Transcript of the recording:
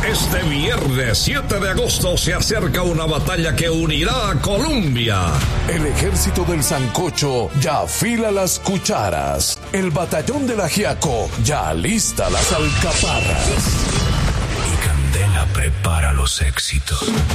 Este viernes 7 de agosto se acerca una batalla que unirá a Colombia. El ejército del sancocho ya afila las cucharas. El batallón del ajiaco ya alista las alcaparras. Y Candela prepara los éxitos.